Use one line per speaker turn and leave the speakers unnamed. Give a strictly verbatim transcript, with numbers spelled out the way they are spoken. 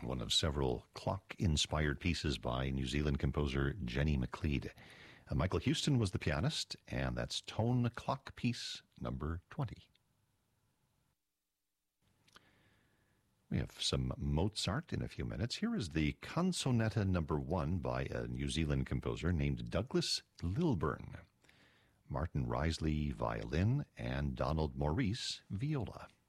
one of several clock-inspired pieces by New Zealand composer Jenny McLeod. Uh, Michael Houston was the pianist, and that's Tone Clock Piece number twenty. We have some Mozart in a few minutes. Here is the Canzonetta number one by a New Zealand composer named Douglas Lilburn. Martin Risley, violin, and Donald Maurice, viola.